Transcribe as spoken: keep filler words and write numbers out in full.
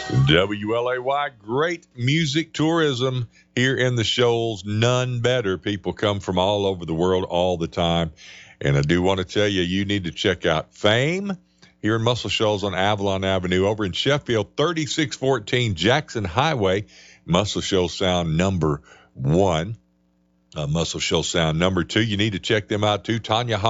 W L A Y, great music tourism here in the Shoals. None better. People come from all over the world all the time. And I do want to tell you, you need to check out Fame here in Muscle Shoals on Avalon Avenue. Over in Sheffield, thirty-six fourteen Jackson Highway. Muscle Shoals Sound number one. Uh, Muscle Shoals Sound number two. You need to check them out too. Tanya